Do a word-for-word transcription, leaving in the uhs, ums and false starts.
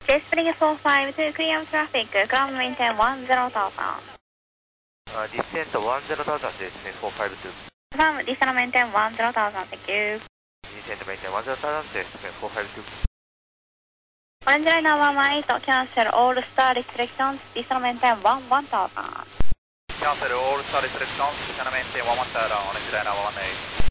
J Spring four five two, clear traffic, ground maintain one zero thousand. Uh, descent one zero thousand, J Spring four five two. Confirm, descent maintain one zero thousand, thank you. Descent maintain one zero thousand, J Spring four five two. Orange line one one eight, cancel all star restrictions, descent maintain one one thousand. Cancel all star restrictions, descent maintain one one thousand, orange line one one eight.